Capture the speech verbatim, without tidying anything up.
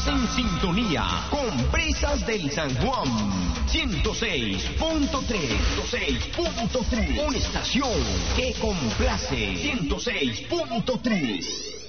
en sintonía con Brisas del San Juan. ciento seis punto tres. ciento seis punto tres. Una estación que complace. ciento seis punto tres.